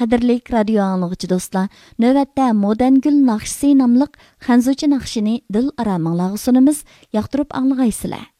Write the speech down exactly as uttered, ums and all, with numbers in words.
Qadirlik radio anlıqçı dostlar, növətdə Modern Gül Naxşisi namlıq xənzuçi naxşini dil aramınlağı sunumuz, yaqtırıp anlığaysılar.